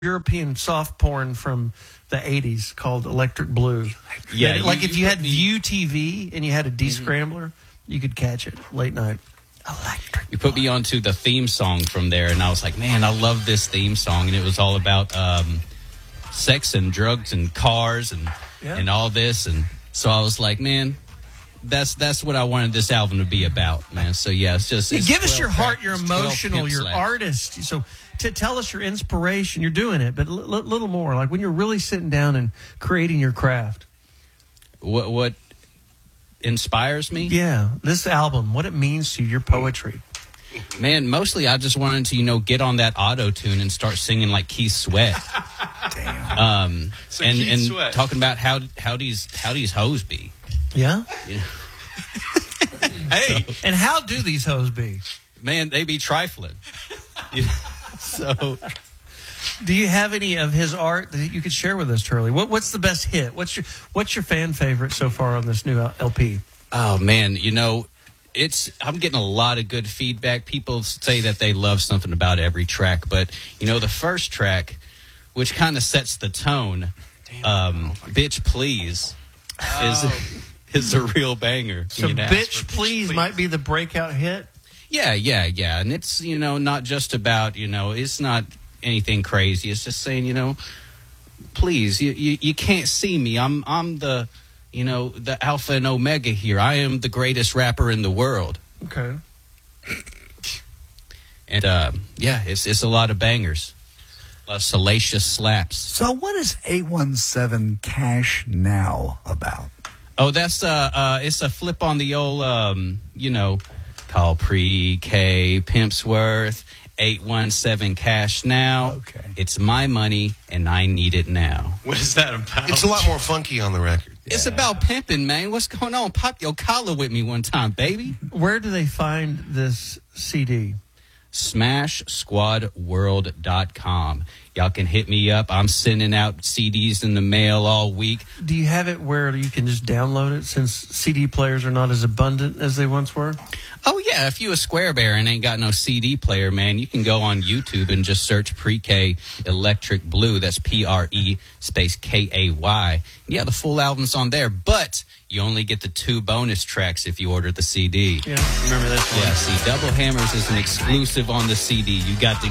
European soft porn from the 80s called Electric Blue. Yeah, like if you had View TV and you had a descrambler, you could catch it late night. Electric. You put me onto the theme song from there, and I was like, man, I love this theme song. And it was all about sex and drugs and cars and all this. And so I was like, man, that's what I wanted this album to be about, man. So, yeah, it's just... give us your heart, your emotional, your artist. So to tell us your inspiration. You're doing it, but a little more. Like when you're really sitting down and creating your craft. What inspires me? Yeah, this album, what it means to you, your poetry. Man, mostly I just wanted to, get on that auto-tune and start singing like Keith Sweat. Damn. And Sweat. Talking about how these hoes be. Yeah? Hey. And how do these hoes be? Man, they be trifling. So... Do you have any of his art that you could share with us, Turley? What's the best hit? What's your fan favorite so far on this new LP? Oh, man, I'm getting a lot of good feedback. People say that they love something about every track, but the first track, which kind of sets the tone, "Bitch Please," is a real banger. So "Bitch Please" might be the breakout hit. Yeah, and it's not just about it's not anything crazy. It's just saying please, you can't see me. I'm the the alpha and omega here. I am the greatest rapper in the world. Okay. And it's a lot of bangers, a lot of salacious slaps. So what is 817 Cash Now about? Oh, that's it's a flip on the old call pre-K Pimp's Worth. 817 Cash Now. Okay. It's my money and I need it now. What is that about? It's a lot more funky on the record. It's about pimping, man. What's going on? Pop your collar with me one time, baby. Where do they find this CD? SmashSquadWorld.com. Y'all can hit me up. I'm sending out CDs in the mail all week. Do you have it where you can just download it since CD players are not as abundant as they once were? Oh, yeah. If you a square bear and ain't got no CD player, man, you can go on YouTube and just search Pre-K Electric Blue. That's Pre space KAY. Yeah, the full album's on there, but you only get the 2 bonus tracks if you order the CD. Yeah, remember that one. Yeah, see, Double Hammers is an exclusive on the CD. You got to